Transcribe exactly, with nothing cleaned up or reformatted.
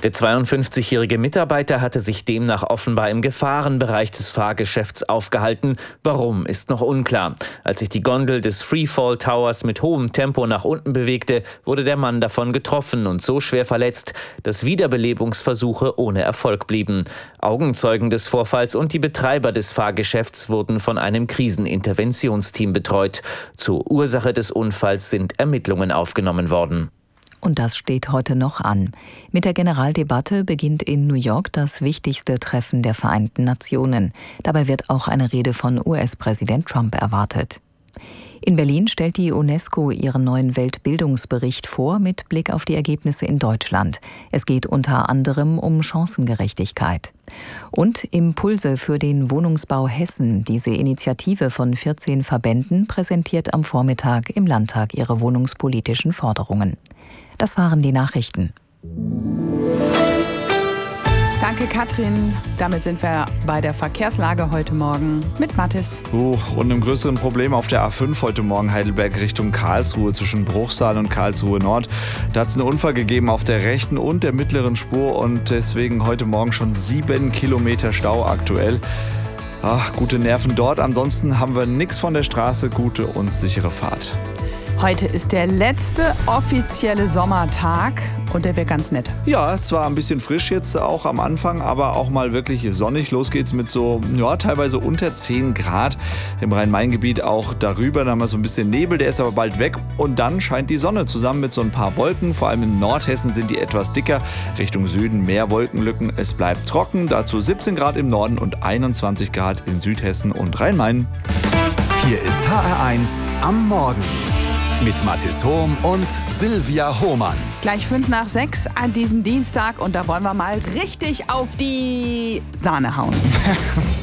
Der zweiundfünfzigjährige Mitarbeiter hatte sich demnach offenbar im Gefahrenbereich des Fahrgeschäfts aufgehalten. Warum, ist noch unklar. Als sich die Gondel des Freefall Towers mit hohem Tempo nach unten bewegte, wurde der Mann davon getroffen und so schwer verletzt, dass Wiederbelebungsversuche ohne Erfolg blieben. Augenzeugen des Vorfalls und die Betreiber des Fahrgeschäfts wurden von einem Kriseninterventionsteam betreut. Zur Ursache des Unfalls sind Ermittlungen aufgenommen worden. Und das steht heute noch an. Mit der Generaldebatte beginnt in New York das wichtigste Treffen der Vereinten Nationen. Dabei wird auch eine Rede von U S-Präsident Trump erwartet. In Berlin stellt die UNESCO ihren neuen Weltbildungsbericht vor mit Blick auf die Ergebnisse in Deutschland. Es geht unter anderem um Chancengerechtigkeit. Und Impulse für den Wohnungsbau Hessen. Diese Initiative von vierzehn Verbänden präsentiert am Vormittag im Landtag ihre wohnungspolitischen Forderungen. Das waren die Nachrichten. Danke, Katrin. Damit sind wir bei der Verkehrslage heute Morgen mit Mathis. Uh, und einem größeren Problem auf der A fünf heute Morgen Heidelberg Richtung Karlsruhe zwischen Bruchsal und Karlsruhe Nord. Da hat es einen Unfall gegeben auf der rechten und der mittleren Spur und deswegen heute Morgen schon sieben Kilometer Stau aktuell. Ach, gute Nerven dort. Ansonsten haben wir nichts von der Straße. Gute und sichere Fahrt. Heute ist der letzte offizielle Sommertag und der wird ganz nett. Ja, zwar ein bisschen frisch jetzt auch am Anfang, aber auch mal wirklich sonnig. Los geht's mit so, ja, teilweise unter zehn Grad. Im Rhein-Main-Gebiet auch darüber, da haben wir so ein bisschen Nebel, der ist aber bald weg. Und dann scheint die Sonne zusammen mit so ein paar Wolken. Vor allem in Nordhessen sind die etwas dicker. Richtung Süden mehr Wolkenlücken. Es bleibt trocken, dazu siebzehn Grad im Norden und einundzwanzig Grad in Südhessen und Rhein-Main. Hier ist H R eins am Morgen. Mit Mathis Hohm und Silvia Hohmann. Gleich fünf nach sechs an diesem Dienstag und da wollen wir mal richtig auf die Sahne hauen.